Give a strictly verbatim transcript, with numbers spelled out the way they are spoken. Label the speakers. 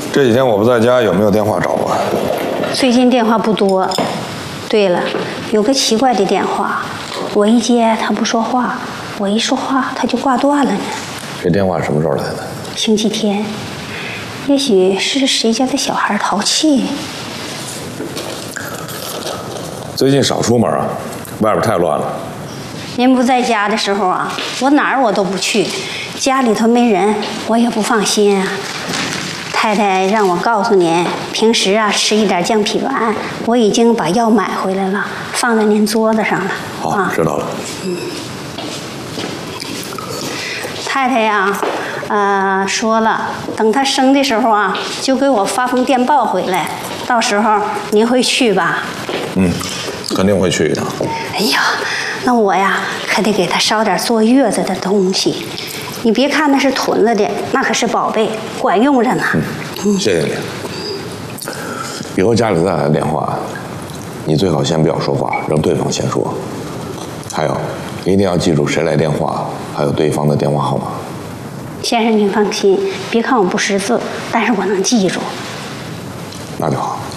Speaker 1: 这几天我不在家，有没有电话找我？
Speaker 2: 最近电话不多。对了，有个奇怪的电话，我一接他不说话，我一说话他就挂断了呢。
Speaker 1: 这电话什么时候来的？
Speaker 2: 星期天。也许是谁家的小孩淘气。
Speaker 1: 最近少出门啊，外边太乱了。
Speaker 2: 您不在家的时候啊，我哪儿我都不去，家里头没人，我也不放心啊。太太让我告诉您，平时啊吃一点降脾丸，我已经把药买回来了，放在您桌子上了。
Speaker 1: 好，
Speaker 2: 啊、
Speaker 1: 知道了。
Speaker 2: 嗯。太太呀、啊，呃，说了，等她生的时候啊，就给我发封电报回来，到时候您会去吧？
Speaker 1: 嗯，肯定会去一趟。
Speaker 2: 哎呀，那我呀可得给她烧点坐月子的东西。你别看那是囤了的，那可是宝贝，管用着呢。
Speaker 1: 嗯，谢谢你。以后家里再来电话，你最好先不要说话，让对方先说。还有，一定要记住谁来电话，还有对方的电话号码。
Speaker 2: 先生您放心，别看我不识字，但是我能记住。
Speaker 1: 那就好。